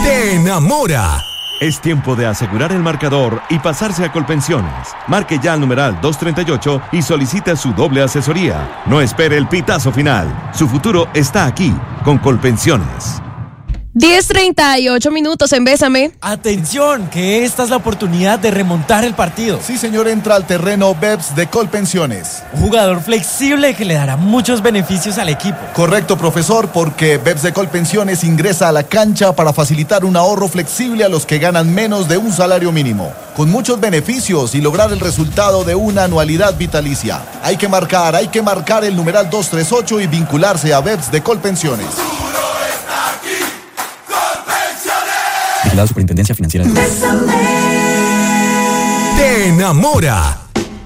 te enamora. Es tiempo de asegurar el marcador y pasarse a Colpensiones. Marque ya al numeral 238 y solicite su doble asesoría. No espere el pitazo final. Su futuro está aquí, con Colpensiones. 10:38 en Bésame. Atención, que esta es la oportunidad de remontar el partido. Sí, señor, entra al terreno BEPS de Colpensiones. Un jugador flexible que le dará muchos beneficios al equipo. Correcto, profesor, porque BEPS de Colpensiones ingresa a la cancha para facilitar un ahorro flexible a los que ganan menos de un salario mínimo, con muchos beneficios y lograr el resultado de una anualidad vitalicia. Hay que marcar el numeral 238 y vincularse a BEPS de Colpensiones. La Superintendencia Financiera. Te enamora.